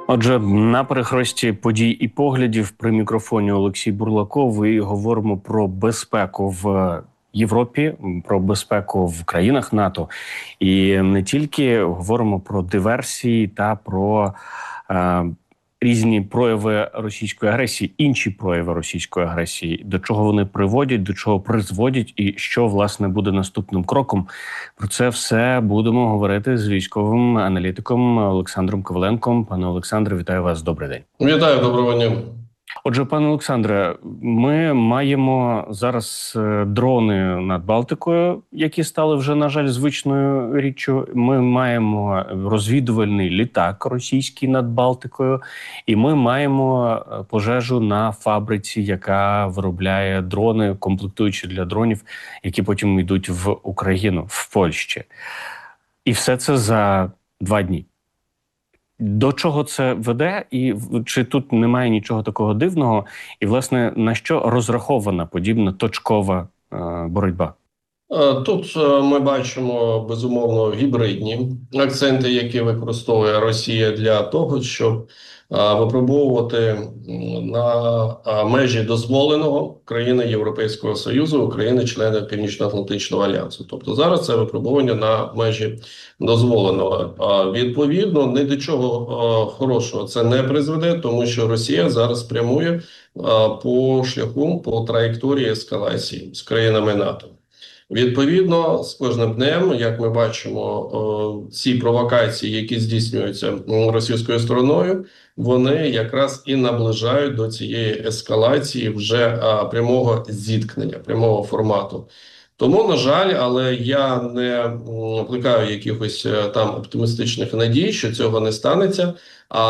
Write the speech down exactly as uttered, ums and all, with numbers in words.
Отже, на перехресті подій і поглядів при мікрофоні Олексій Бурлаков і говоримо про безпеку в Європі, про безпеку в країнах НАТО. І не тільки говоримо про диверсії та про е, різні прояви російської агресії, інші прояви російської агресії, до чого вони приводять, до чого призводять, і що власне буде наступним кроком. Про це все будемо говорити з військовим аналітиком Олександром Коваленком. Пане Олександре, вітаю вас. Добрий день. Вітаю, доброго дня. Отже, пане Олександре, ми маємо зараз дрони над Балтикою, які стали вже, на жаль, звичною річчю. Ми маємо розвідувальний літак російський над Балтикою, і ми маємо пожежу на фабриці, яка виробляє дрони, комплектуючі для дронів, які потім йдуть в Україну, в Польщі. І все це за два дні. До чого це веде, і чи тут немає нічого такого дивного? І, власне, на що розрахована подібна точкова е, боротьба? Тут ми бачимо, безумовно, гібридні акценти, які використовує Росія для того, щоб випробовувати на межі дозволеного країни Європейського Союзу, країни-члени Північно-Атлантичного альянсу. Тобто зараз це випробування на межі дозволеного. Відповідно, ні до чого хорошого це не призведе, тому що Росія зараз прямує по шляху, по траєкторії ескалації з країнами НАТО. Відповідно, з кожним днем, як ми бачимо, ці провокації, які здійснюються російською стороною, вони якраз і наближають до цієї ескалації вже прямого зіткнення, прямого формату. Тому, на жаль, але я не плекаю якихось там оптимістичних надій, що цього не станеться. А